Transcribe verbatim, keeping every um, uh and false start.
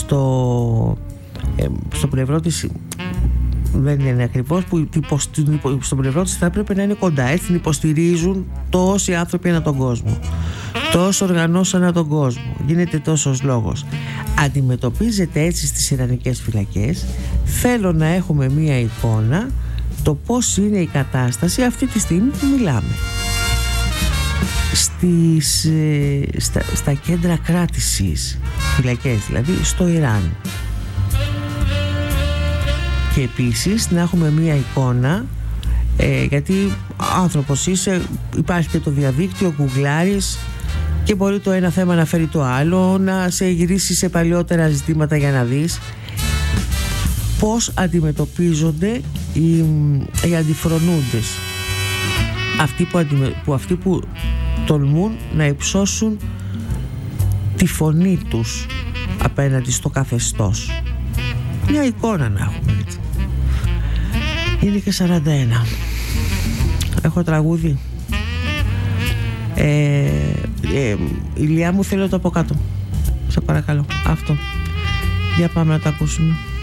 στο, ε, στο πλευρό της, δεν είναι ακριβώς, που στο πλευρό της θα έπρεπε να είναι κοντά, έτσι την υποστηρίζουν τόσοι άνθρωποι ανά τον κόσμο, τόσο οργανώσεις ανά τον κόσμο, γίνεται τόσος λόγος. Αντιμετωπίζεται έτσι στις ιρανικές φυλακές. Θέλω να έχουμε μία εικόνα το πώς είναι η κατάσταση αυτή τη στιγμή που μιλάμε στις, ε, στα, στα κέντρα κράτησης, φυλακές δηλαδή στο Ιράν. Και επίσης να έχουμε μία εικόνα, ε, γιατί άνθρωπος είσαι, υπάρχει και το διαδίκτυο, γκουγκλάρεις και μπορεί το ένα θέμα να φέρει το άλλο, να σε γυρίσει σε παλιότερα ζητήματα για να δεις πώς αντιμετωπίζονται οι, οι αντιφρονούντες, αυτοί που, αντιμε, που, αυτοί που τολμούν να υψώσουν τη φωνή τους απέναντι στο καθεστώς. Μια εικόνα να έχουμε, έτσι. Είναι και σαράντα ένα. Έχω τραγούδι. ε, ε, Ηλιά μου, θέλω το από κάτω. Σε παρακαλώ. Αυτό. Για πάμε να το ακούσουμε.